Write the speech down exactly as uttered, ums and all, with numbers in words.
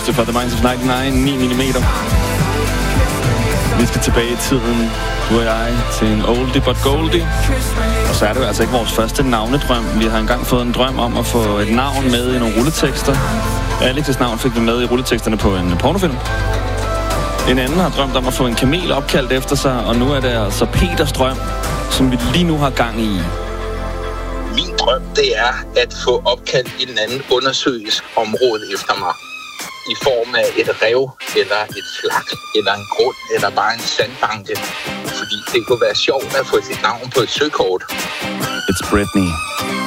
nyeste fra The Minds of nioghalvfems, ni millimeter. Vi skal tilbage i tiden, du og jeg, til en oldie but goldie. Og så er det jo altså ikke vores første navnedrøm. Vi har engang fået en drøm om at få et navn med i nogle rulletekster. Alex' navn fik vi med i rulleteksterne på en pornofilm. En anden har drømt om at få en kamel opkaldt efter sig, og nu er det altså Peters drøm, som vi lige nu har gang i. Min drøm, det er at få opkaldt et eller andet undersøisk område efter mig. I form af et rev, eller et flak, eller en grund, eller bare en sandbanke. Fordi det kunne være sjovt at få sit navn på et søkort. It's Britney.